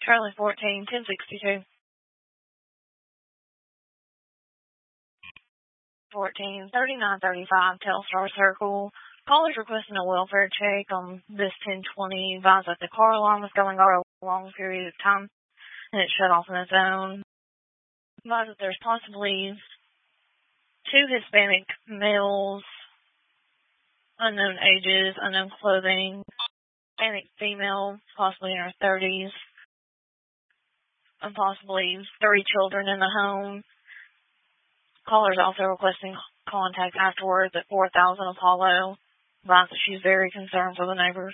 Charlie 14, 1062. 14, 3935, Telstar Circle. Callers requesting a welfare check on this 1020. Advised that the car alarm was going off for a long period of time and it shut off on its own. Advised that there's possibly 2 Hispanic males, unknown ages, unknown clothing, Hispanic female, possibly in her 30s, and possibly 3 children in the home. Callers also requesting contact afterwards at 4000 Apollo. Advised that she's very concerned for the neighbors.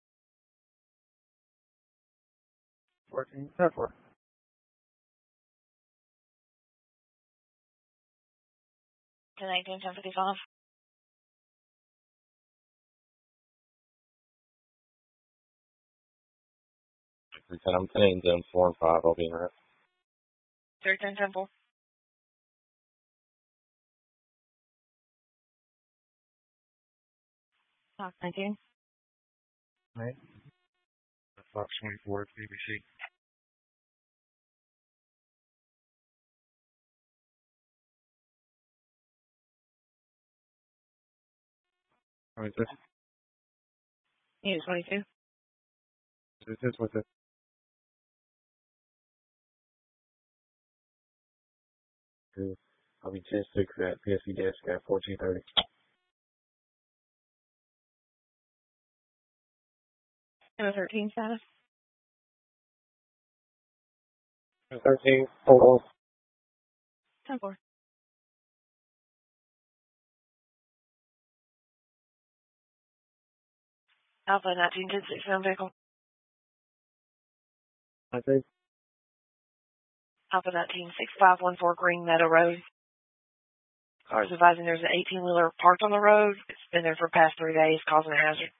14, 10-4. 1018, 1055. I'm 10, zone 4 and 5. I'll be in right. 310 Temple. Thank you. Right. Fox 24 at BBC. How is this? News 22. This is with it. I'll be 10-6 at PSC desk at 1430. 13 status. 13, hold on. 10-4. Alpha 19, 10-6, vehicle. I think. Alpha 19, 6514 Green Meadow Road. Cars advising there's an 18-wheeler parked on the road. It's been there for the past 3 days, causing a hazard.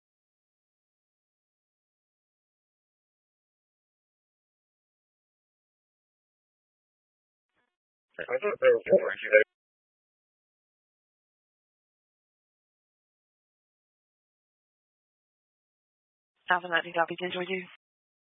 I thought there was more. Alpha 19, copy 1022.